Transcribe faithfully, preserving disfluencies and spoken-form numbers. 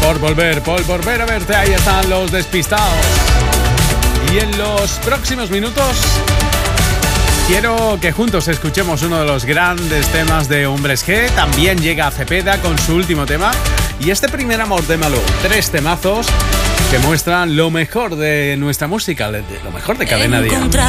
por volver, por volver a verte. Ahí están los despistados. Y en los próximos minutos quiero que juntos escuchemos uno de los grandes temas de Hombres G. También llega Cepeda con su último tema. Y este Primer Amor de Malú. Tres temazos que muestran lo mejor de nuestra música, lo mejor de Cadena Dial.